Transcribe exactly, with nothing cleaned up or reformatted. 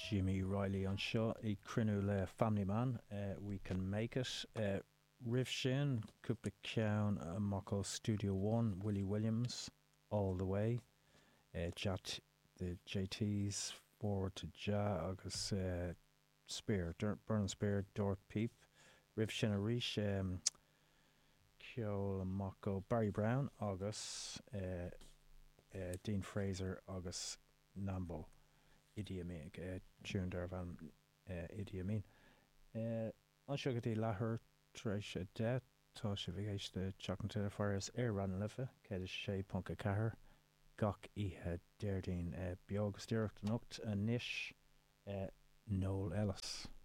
Jimmy Riley an seo i crinú le Family Man, uh, We Can Make It. Uh, Riff sin, cúpla ceann amach Studio One, Willie Williams, All the Way. Uh, Jat, the J Ts, Forward to Ja, agus uh, Spear, Burn Spear, Dort Peep. Riff sin a ríis, um, ceol amach Barry Brown, agus uh, uh, Dean Fraser, agus Nambo. Idi Amin, uh, tune der van uh, Idi Amin. Uh, an seo go dtí láthair treis a de, tá sé bhíéis teachn te faras ar ran lifa, cé sé punca cahar, gach ihe déirdín uh, beag steircht nocht a nish uh, Noel Ellis.